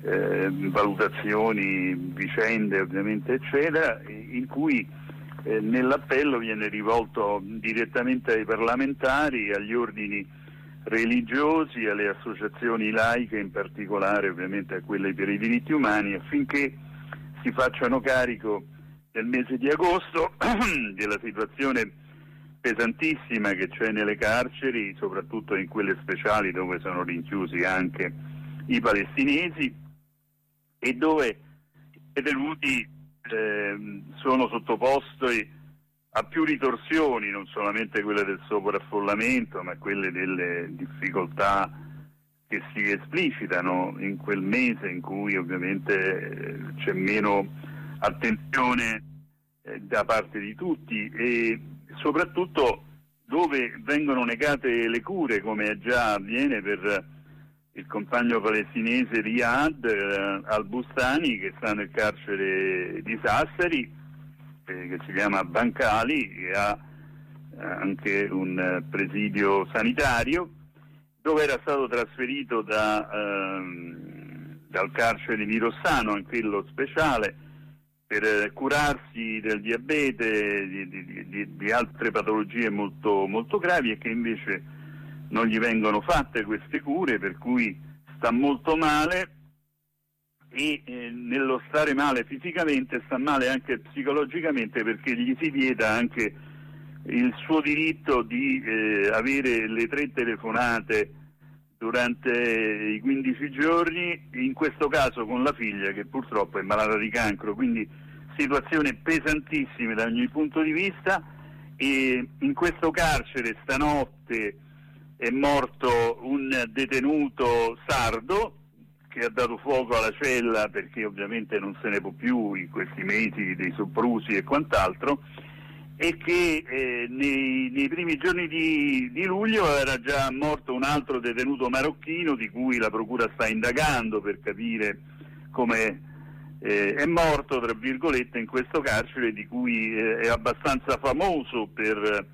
valutazioni, vicende ovviamente eccetera, in cui nell'appello viene rivolto direttamente ai parlamentari, agli ordini religiosi, alle associazioni laiche, in particolare ovviamente a quelle per i diritti umani, affinché si facciano carico nel mese di agosto della situazione pesantissima che c'è nelle carceri, soprattutto in quelle speciali dove sono rinchiusi anche i palestinesi e dove i detenuti sono sottoposti a più ritorsioni, non solamente quelle del sovraffollamento, ma quelle delle difficoltà che si esplicitano in quel mese in cui ovviamente c'è meno attenzione da parte di tutti e soprattutto dove vengono negate le cure, come già avviene per il compagno palestinese Riyad al-Bustani, che sta nel carcere di Sassari, che si chiama Bancali, che ha anche un presidio sanitario, dove era stato trasferito dal carcere di Rossano, in quello speciale, per curarsi del diabete, di altre patologie molto, molto gravi, e che invece non gli vengono fatte queste cure, per cui sta molto male e nello stare male fisicamente sta male anche psicologicamente, perché gli si vieta anche il suo diritto di avere le 3 telefonate durante i 15 giorni, in questo caso con la figlia che purtroppo è malata di cancro, quindi situazione pesantissima da ogni punto di vista. E in questo carcere stanotte è morto un detenuto sardo che ha dato fuoco alla cella perché ovviamente non se ne può più in questi mesi dei soprusi e quant'altro, e che nei primi giorni di luglio era già morto un altro detenuto marocchino di cui la procura sta indagando per capire come è morto, tra virgolette, in questo carcere di cui è abbastanza famoso per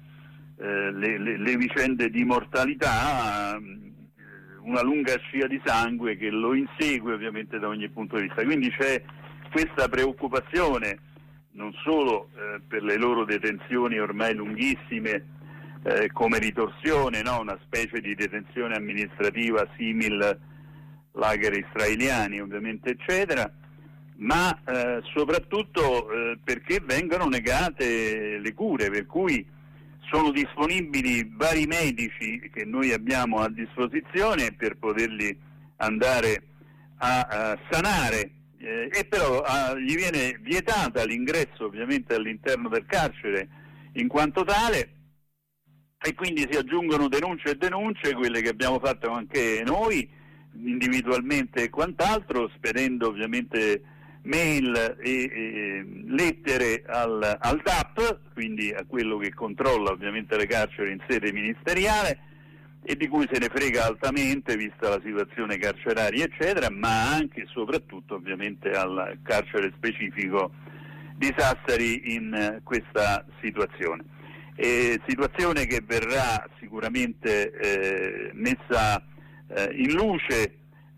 le vicende di mortalità, una lunga scia di sangue che lo insegue ovviamente da ogni punto di vista. Quindi c'è questa preoccupazione non solo per le loro detenzioni ormai lunghissime come ritorsione, no? Una specie di detenzione amministrativa simil lager israeliani ovviamente eccetera, ma soprattutto perché vengono negate le cure, per cui sono disponibili vari medici che noi abbiamo a disposizione per poterli andare a sanare, e però gli viene vietata l'ingresso ovviamente all'interno del carcere in quanto tale, e quindi si aggiungono denunce e denunce, quelle che abbiamo fatto anche noi individualmente e quant'altro, spedendo ovviamente mail e lettere al DAP, quindi a quello che controlla ovviamente le carceri in sede ministeriale, e di cui se ne frega altamente vista la situazione carceraria eccetera, ma anche e soprattutto ovviamente al carcere specifico di Sassari in questa situazione. Situazione che verrà sicuramente messa in luce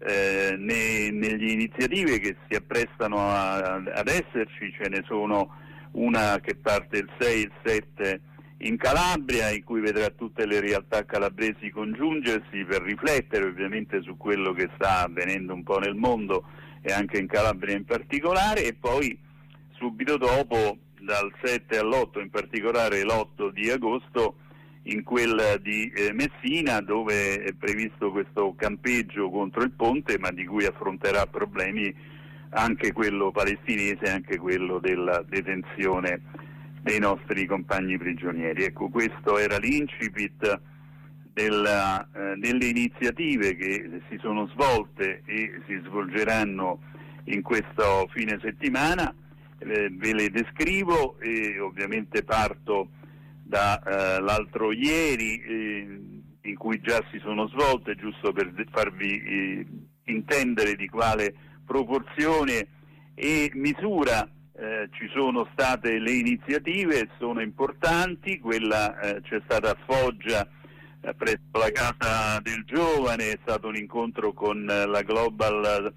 nelle iniziative che si apprestano ad esserci. Ce ne sono una che parte il 6 e il 7 in Calabria, in cui vedrà tutte le realtà calabresi congiungersi per riflettere ovviamente su quello che sta avvenendo un po' nel mondo e anche in Calabria in particolare, e poi subito dopo dal 7 all'8, in particolare l'8 di agosto, in quella di Messina, dove è previsto questo campeggio contro il ponte, ma di cui affronterà problemi anche quello palestinese, anche quello della detenzione dei nostri compagni prigionieri. Ecco, questo era l'incipit delle iniziative che si sono svolte e si svolgeranno in questo fine settimana. Ve le descrivo e ovviamente parto da l'altro ieri, in cui già si sono svolte, giusto per farvi intendere di quale proporzione e misura ci sono state le iniziative. Sono importanti. Quella c'è stata a Foggia presso la Casa del Giovane, è stato un incontro con la Global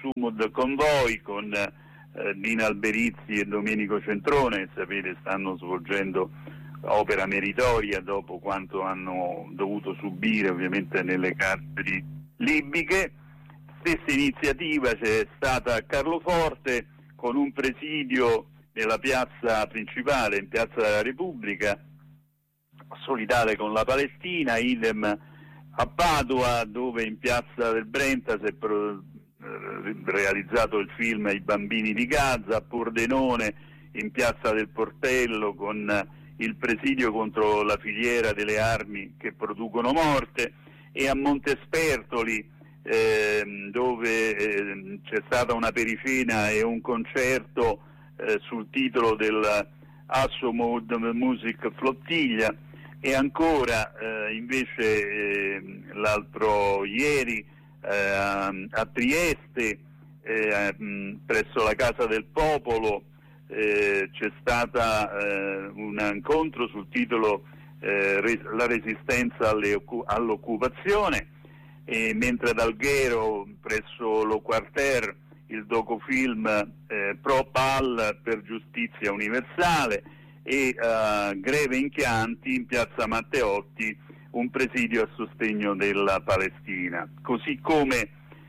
Assumud Convoy con Dina Alberizzi e Domenico Centrone, che sapete stanno svolgendo opera meritoria dopo quanto hanno dovuto subire ovviamente nelle carceri libiche. Stessa iniziativa c'è stata a Carloforte con un presidio nella piazza principale, in Piazza della Repubblica, solidale con la Palestina, idem a Padova, dove in Piazza del Brenta si è realizzato il film I bambini di Gaza, a Pordenone in Piazza del Portello con il presidio contro la filiera delle armi che producono morte, e a Montespertoli dove c'è stata una pericena e un concerto sul titolo del Assomud Music Flottiglia, e ancora invece l'altro ieri a Trieste presso la Casa del Popolo c'è stata un incontro sul titolo La resistenza all'occupazione, mentre ad Alghero presso lo Quarter il docufilm Pro Pal per giustizia universale, e Greve in Chianti in Piazza Matteotti un presidio a sostegno della Palestina. Così come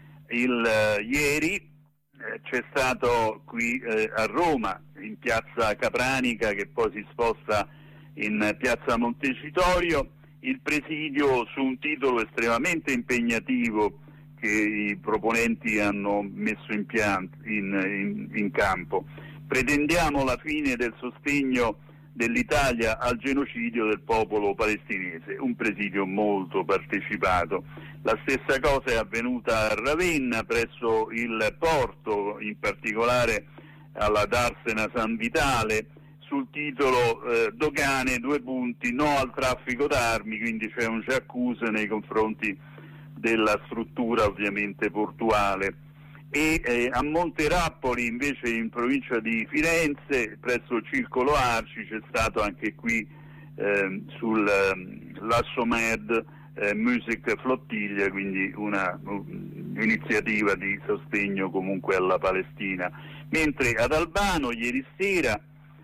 ieri c'è stato qui a Roma in Piazza Capranica, che poi si sposta in Piazza Montecitorio, il presidio su un titolo estremamente impegnativo che i proponenti hanno messo in campo. Pretendiamo la fine del sostegno dell'Italia al genocidio del popolo palestinese, un presidio molto partecipato. La stessa cosa è avvenuta a Ravenna presso il porto, in particolare alla Darsena San Vitale, sul titolo Dogane, no al traffico d'armi, quindi c'è un j'accuse nei confronti della struttura ovviamente portuale. E a Monterappoli invece in provincia di Firenze presso il Circolo Arci c'è stato anche qui sull'Assomed Music Flottiglia, quindi un'iniziativa di sostegno comunque alla Palestina. Mentre ad Albano ieri sera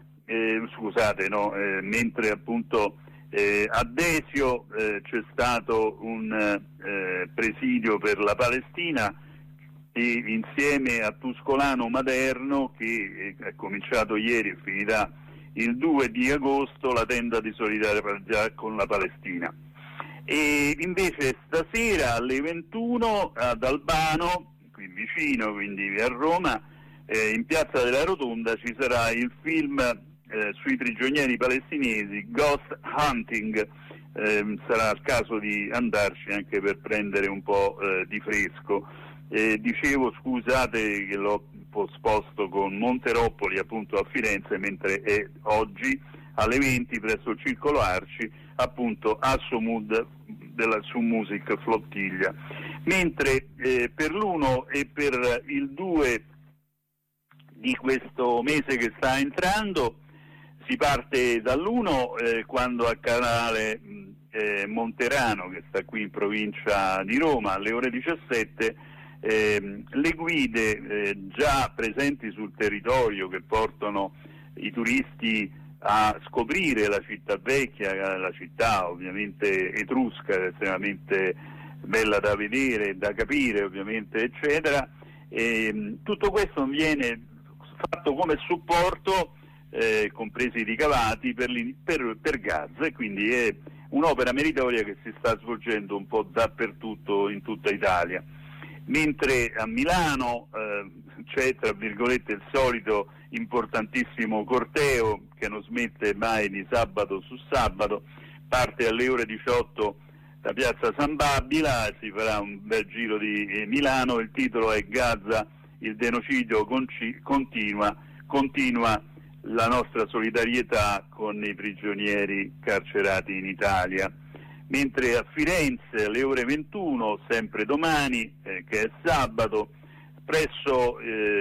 mentre appunto a Desio c'è stato un presidio per la Palestina, e insieme a Tuscolano Maderno, che è cominciato ieri e finirà il 2 di agosto, la tenda di solidarietà con la Palestina. E invece stasera alle 21 ad Albano, qui vicino, quindi a Roma, in Piazza della Rotonda ci sarà il film sui prigionieri palestinesi, Ghost Hunting. Sarà il caso di andarci anche per prendere un po' di fresco. Dicevo, scusate che l'ho posposto con Monteroppoli appunto a Firenze, mentre è oggi alle 20 presso il Circolo Arci appunto Assomud su Music Flottiglia. Mentre per l'1 e per il 2 di questo mese che sta entrando si parte dall'1 quando a Canale Monterano, che sta qui in provincia di Roma, alle ore 17 le guide già presenti sul territorio, che portano i turisti a scoprire la città vecchia, la città ovviamente etrusca, estremamente bella da vedere, da capire ovviamente, eccetera. Tutto questo viene fatto come supporto, compresi i ricavati, per Gaza, e quindi è un'opera meritoria che si sta svolgendo un po' dappertutto in tutta Italia. Mentre a Milano c'è, tra virgolette, il solito importantissimo corteo che non smette mai di sabato su sabato, parte alle ore 18 da Piazza San Babila, si farà un bel giro di Milano, il titolo è Gaza, il genocidio continua la nostra solidarietà con i prigionieri carcerati in Italia. Mentre a Firenze alle ore 21, sempre domani, che è sabato, presso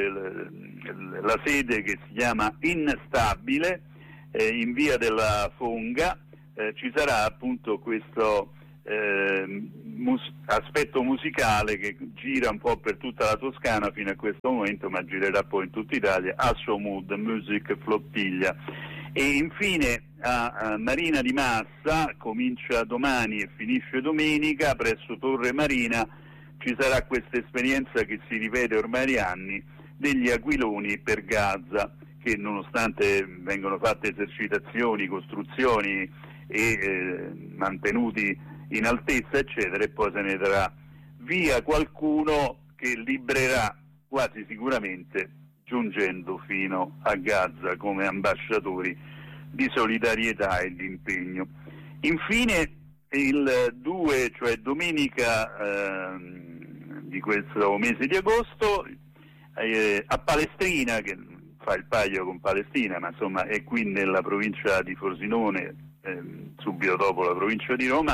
la sede che si chiama Instabile, in via della Fonga, ci sarà appunto questo aspetto musicale che gira un po' per tutta la Toscana fino a questo momento, ma girerà poi in tutta Italia, Asso Mood Music Flottiglia. E infine a Marina di Massa, comincia domani e finisce domenica, presso Torre Marina ci sarà questa esperienza che si ripete ormai da anni, degli aquiloni per Gaza, che nonostante vengono fatte esercitazioni, costruzioni e mantenuti in altezza eccetera, e poi se ne darà via qualcuno che librerà quasi sicuramente giungendo fino a Gaza come ambasciatori di solidarietà e di impegno. Infine il 2, cioè domenica di questo mese di agosto, a Palestrina, che fa il paio con Palestina, ma insomma è qui nella provincia di Frosinone, subito dopo la provincia di Roma,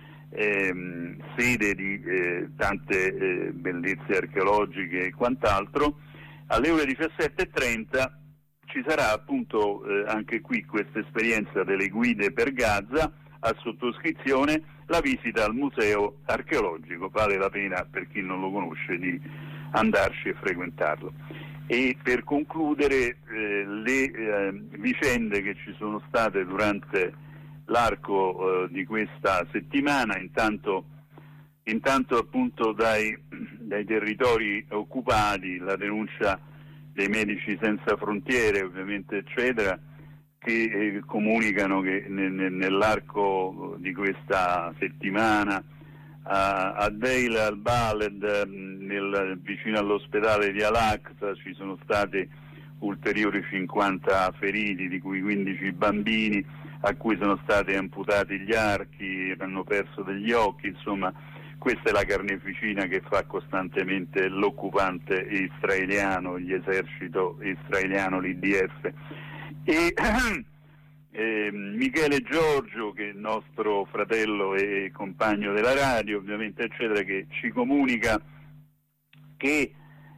sede di tante bellezze archeologiche e quant'altro. Alle ore 17:30 ci sarà appunto anche qui questa esperienza delle guide per Gaza, a sottoscrizione la visita al museo archeologico, vale la pena per chi non lo conosce di andarci e frequentarlo. E per concludere le vicende che ci sono state durante l'arco di questa settimana, intanto appunto dai territori occupati, la denuncia dei Medici Senza Frontiere ovviamente eccetera, che comunicano che nell'arco di questa settimana a Deir al-Balad, vicino all'ospedale di Al-Aqsa, ci sono stati ulteriori 50 feriti, di cui 15 bambini, a cui sono stati amputati gli archi, hanno perso degli occhi, insomma questa è la carneficina che fa costantemente l'occupante israeliano, l'esercito israeliano, l'IDF. E Michele Giorgio, che è il nostro fratello e compagno della radio ovviamente eccetera, che ci comunica che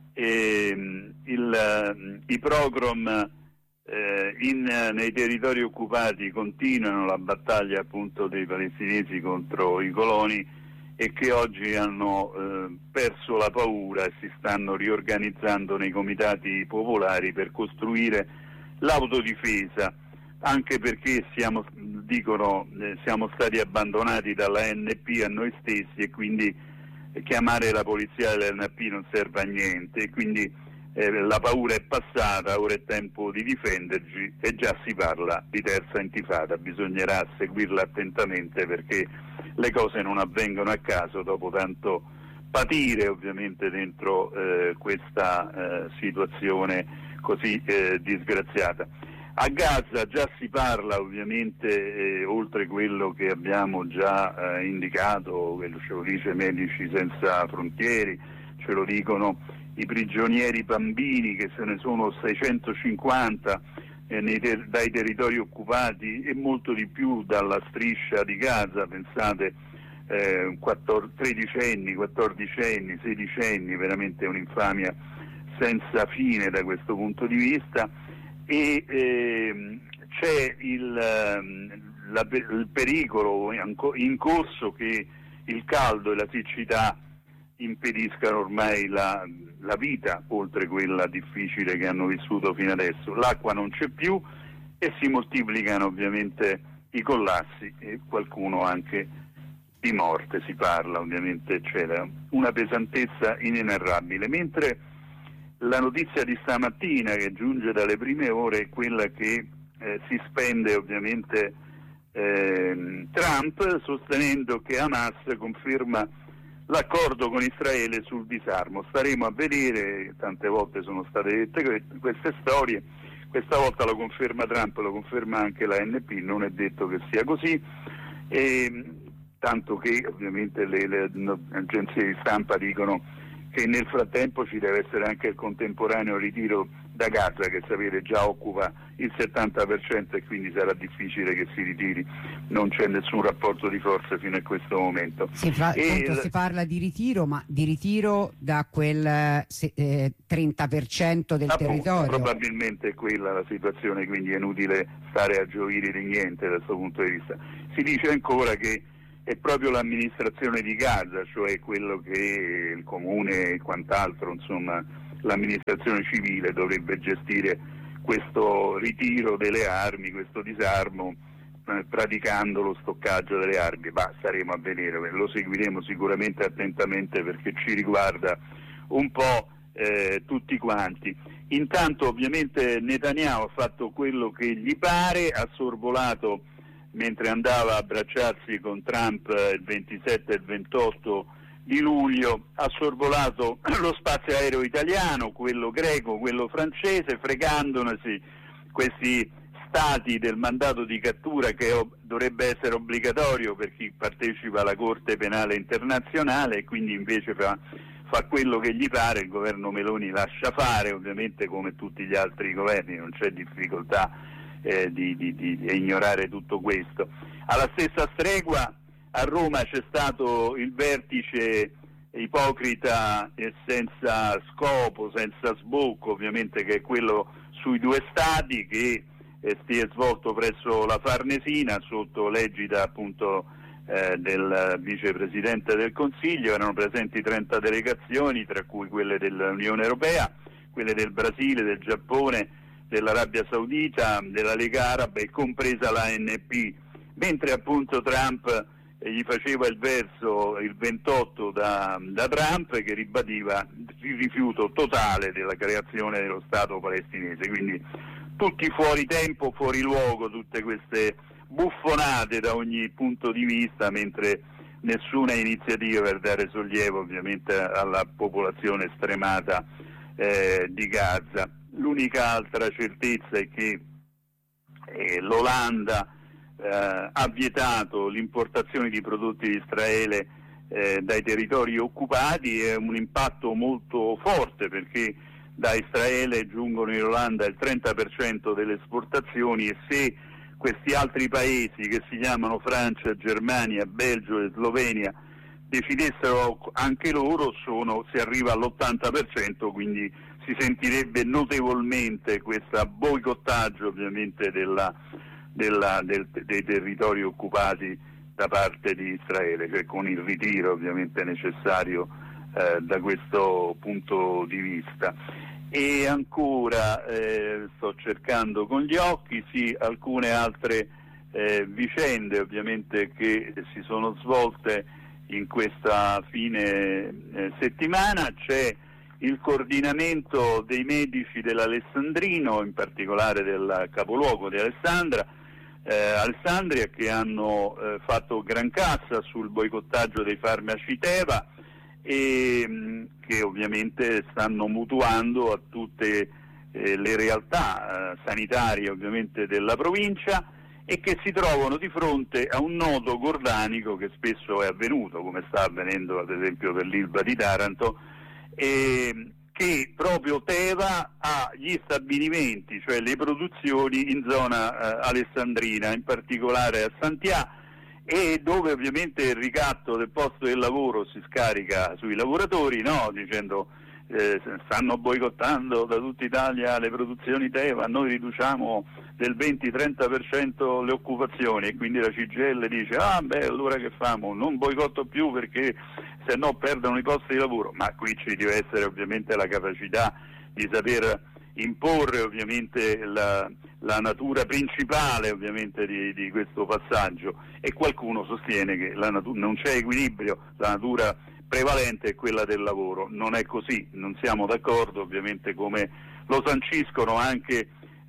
i pogrom nei territori occupati continuano, la battaglia appunto dei palestinesi contro i coloni, e che oggi hanno perso la paura e si stanno riorganizzando nei comitati popolari per costruire l'autodifesa, anche perché siamo stati abbandonati dalla NP a noi stessi, e quindi chiamare la polizia dell'NP non serve a niente, quindi la paura è passata, ora è tempo di difenderci, e già si parla di terza intifada. Bisognerà seguirla attentamente, perché le cose non avvengono a caso dopo tanto patire ovviamente dentro questa situazione così disgraziata. A Gaza già si parla ovviamente, oltre quello che abbiamo già indicato, quello ce lo dice Medici Senza Frontiere, ce lo dicono i prigionieri bambini, che se ne sono 650 dai territori occupati, e molto di più dalla striscia di Gaza, pensate 13enni, 14enni, 16enni, veramente un'infamia senza fine da questo punto di vista. E c'è il pericolo in corso che il caldo e la siccità impediscano ormai la vita, oltre quella difficile che hanno vissuto fino adesso. L'acqua non c'è più e si moltiplicano ovviamente i collassi, e qualcuno anche di morte si parla ovviamente eccetera. Una pesantezza inenarrabile, mentre la notizia di stamattina che giunge dalle prime ore è quella che si spende ovviamente Trump, sostenendo che Hamas conferma l'accordo con Israele sul disarmo. Staremo a vedere, tante volte sono state dette queste storie, questa volta lo conferma Trump, lo conferma anche la NP, non è detto che sia così, tanto che ovviamente le agenzie di stampa dicono che nel frattempo ci deve essere anche il contemporaneo ritiro da Gaza, che sapete già occupa il 70%, e quindi sarà difficile che si ritiri, non c'è nessun rapporto di forza fino a questo momento. Si parla di ritiro, ma di ritiro da quel 30% del territorio? Probabilmente è quella la situazione, quindi è inutile stare a gioire di niente da questo punto di vista. Si dice ancora che è proprio l'amministrazione di Gaza, cioè quello che il comune e quant'altro, insomma, l'amministrazione civile dovrebbe gestire questo ritiro delle armi, questo disarmo, praticando lo stoccaggio delle armi. Ma staremo a vedere, lo seguiremo sicuramente attentamente perché ci riguarda un po' tutti quanti. Intanto ovviamente Netanyahu ha fatto quello che gli pare, ha sorvolato mentre andava a abbracciarsi con Trump il 27 e il 28 di luglio, ha sorvolato lo spazio aereo italiano, quello greco, quello francese, fregandonesi questi stati del mandato di cattura che dovrebbe essere obbligatorio per chi partecipa alla Corte Penale Internazionale, e quindi invece fa quello che gli pare. Il governo Meloni lascia fare, ovviamente, come tutti gli altri governi, non c'è difficoltà di ignorare tutto questo. Alla stessa stregua a Roma c'è stato il vertice ipocrita e senza scopo, senza sbocco, ovviamente, che è quello sui due stati, che si è svolto presso la Farnesina sotto l'egida appunto del vicepresidente del Consiglio. Erano presenti 30 delegazioni, tra cui quelle dell'Unione Europea, quelle del Brasile, del Giappone, dell'Arabia Saudita, della Lega Araba e compresa l'ANP, mentre appunto Trump gli faceva il verso il 28 da Trump, che ribadiva il rifiuto totale della creazione dello Stato palestinese. Quindi tutti fuori tempo, fuori luogo, tutte queste buffonate da ogni punto di vista, mentre nessuna iniziativa per dare sollievo ovviamente alla popolazione stremata di Gaza. L'unica altra certezza è che l'Olanda ha vietato l'importazione di prodotti di Israele dai territori occupati. È un impatto molto forte, perché da Israele giungono in Olanda il 30% delle esportazioni, e se questi altri paesi, che si chiamano Francia, Germania, Belgio e Slovenia, decidessero anche loro, si arriva all'80%, quindi si sentirebbe notevolmente questo boicottaggio ovviamente dei territori occupati da parte di Israele, cioè con il ritiro ovviamente necessario da questo punto di vista. E ancora sto cercando con gli occhi alcune altre vicende ovviamente che si sono svolte in questa fine settimana. C'è il coordinamento dei medici dell'Alessandrino, in particolare del capoluogo di Alessandria, che hanno fatto gran cassa sul boicottaggio dei farmaci Teva, e che ovviamente stanno mutuando a tutte le realtà sanitarie ovviamente della provincia, e che si trovano di fronte a un nodo gordanico che spesso è avvenuto, come sta avvenendo ad esempio per l'Ilva di Taranto, che proprio Teva ha gli stabilimenti, cioè le produzioni in zona alessandrina, in particolare a Santià, e dove ovviamente il ricatto del posto del lavoro si scarica sui lavoratori, no? Dicendo stanno boicottando da tutta Italia le produzioni Teva, noi riduciamo del 20-30% le occupazioni, e quindi la CGIL dice allora che famo? Non boicotto più perché se no perdono i posti di lavoro. Ma qui ci deve essere ovviamente la capacità di saper imporre ovviamente la natura principale ovviamente di questo passaggio, e qualcuno sostiene che non c'è equilibrio, la natura prevalente è quella del lavoro. Non è così, non siamo d'accordo, ovviamente, come lo sanciscono anche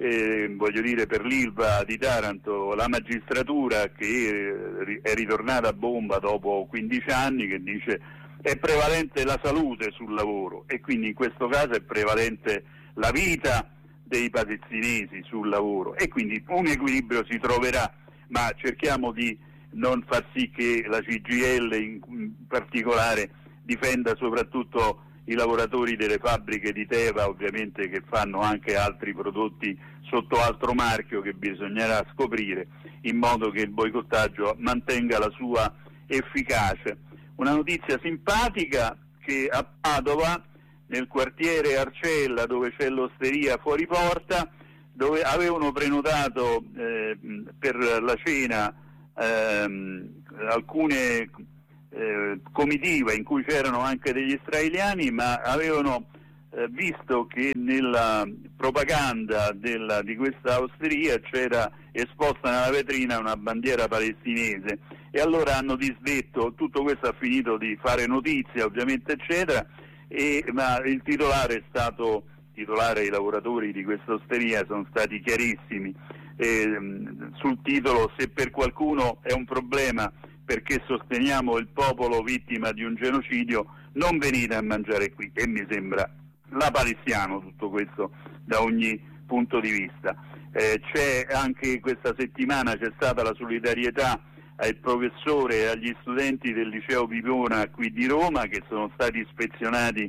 per l'Ilva di Taranto la magistratura, che è ritornata a bomba dopo 15 anni, che dice è prevalente la salute sul lavoro, e quindi in questo caso è prevalente la vita dei palestinesi sul lavoro, e quindi un equilibrio si troverà, ma cerchiamo di non far sì che la CGIL in particolare difenda soprattutto i lavoratori delle fabbriche di Teva, ovviamente, che fanno anche altri prodotti sotto altro marchio che bisognerà scoprire, in modo che il boicottaggio mantenga la sua efficacia. Una notizia simpatica, che a Padova, nel quartiere Arcella, dove c'è l'osteria fuori porta, dove avevano prenotato per la cena alcune comitive in cui c'erano anche degli israeliani, ma avevano visto che nella propaganda di questa osteria c'era esposta nella vetrina una bandiera palestinese, e allora hanno disdetto. Tutto questo ha finito di fare notizia, ovviamente, eccetera, ma il titolare e i lavoratori di questa osteria sono stati chiarissimi sul titolo: se per qualcuno è un problema perché sosteniamo il popolo vittima di un genocidio, non venite a mangiare qui. E mi sembra lapalissiano tutto questo da ogni punto di vista. C'è anche questa settimana, c'è stata la solidarietà al professore e agli studenti del liceo Pipona qui di Roma, che sono stati ispezionati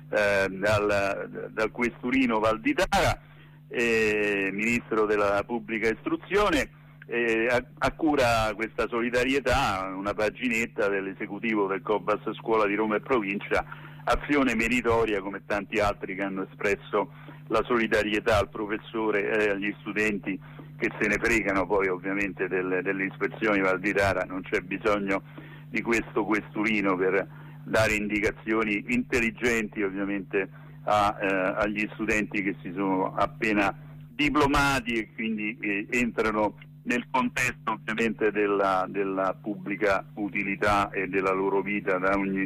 dal questurino Valditara, ministro della pubblica istruzione. A cura questa solidarietà una paginetta dell'esecutivo del Cobas Scuola di Roma e Provincia, azione meritoria come tanti altri che hanno espresso la solidarietà al professore e agli studenti, che se ne fregano poi ovviamente delle ispezioni Valditara. Non c'è bisogno di questo questurino per dare indicazioni intelligenti ovviamente agli studenti che si sono appena diplomati e quindi entrano nel contesto ovviamente della pubblica utilità e della loro vita da ogni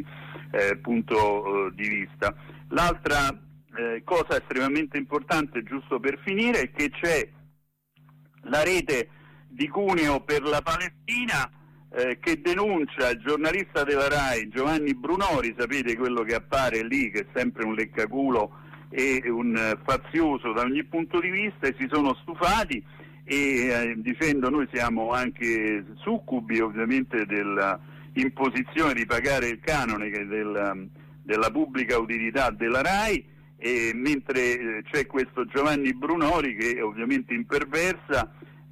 punto di vista. L'altra cosa estremamente importante, giusto per finire, è che c'è la rete di Cuneo per la Palestina che denuncia il giornalista della RAI Giovanni Brunori, sapete, quello che appare lì, che è sempre un leccaculo e un fazioso da ogni punto di vista, e si sono stufati dicendo: noi siamo anche succubi ovviamente dell'imposizione di pagare il canone della pubblica utilità della RAI, mentre c'è questo Giovanni Brunori che ovviamente imperversa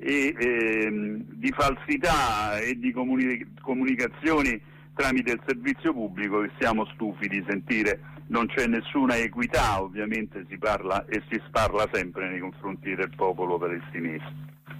di falsità e di comunicazioni tramite il servizio pubblico, che siamo stufi di sentire. Non c'è nessuna equità, ovviamente si parla e si sparla sempre nei confronti del popolo palestinese.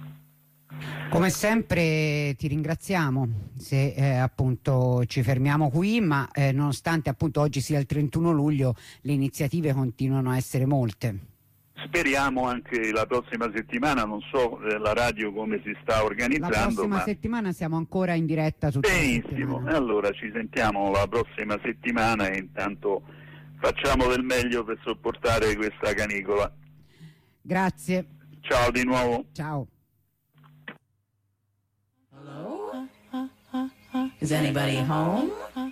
Come sempre ti ringraziamo se appunto ci fermiamo qui, ma nonostante appunto oggi sia il 31 luglio le iniziative continuano a essere molte. Speriamo anche la prossima settimana, non so la radio come si sta organizzando. La prossima settimana siamo ancora in diretta tutta la settimana. Benissimo, allora ci sentiamo la prossima settimana e intanto facciamo del meglio per sopportare questa canicola. Grazie. Ciao di nuovo. Ciao. Hello? Is anybody home?